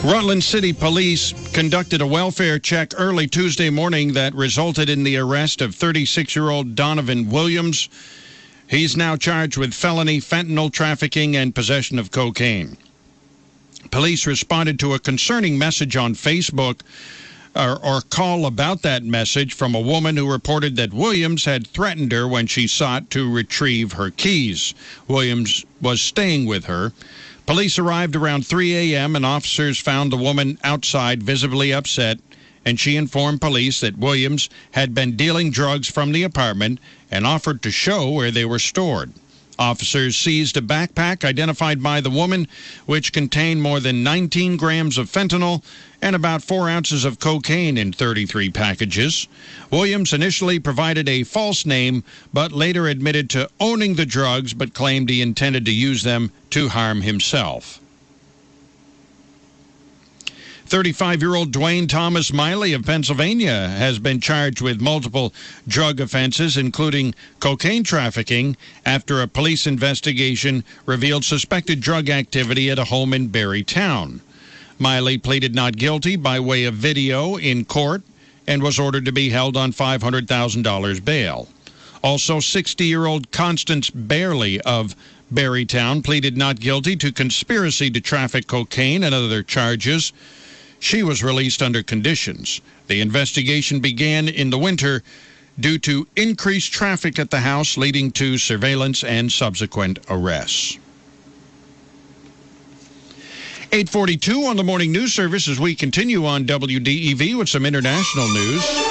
Rutland City Police conducted a welfare check early Tuesday morning that resulted in the arrest of 36-year-old Donovan Williams. He's now charged with felony fentanyl trafficking and possession of cocaine. Police responded to a concerning message on Facebook or call about that message from a woman who reported that Williams had threatened her when she sought to retrieve her keys. Williams was staying with her. Police arrived around 3 a.m. and officers found the woman outside visibly upset, and she informed police that Williams had been dealing drugs from the apartment and offered to show where they were stored. Officers seized a backpack identified by the woman, which contained more than 19 grams of fentanyl and about 4 ounces of cocaine in 33 packages. Williams initially provided a false name, but later admitted to owning the drugs, but claimed he intended to use them to harm himself. 35-year-old Dwayne Thomas Miley of Pennsylvania has been charged with multiple drug offenses, including cocaine trafficking, after a police investigation revealed suspected drug activity at a home in Barrytown. Miley pleaded not guilty by way of video in court and was ordered to be held on $500,000 bail. Also, 60-year-old Constance Bailey of Barrytown pleaded not guilty to conspiracy to traffic cocaine and other charges. She was released under conditions. The investigation began in the winter due to increased traffic at the house, leading to surveillance and subsequent arrests. 8:42 on the Morning News Service as we continue on WDEV with some international news.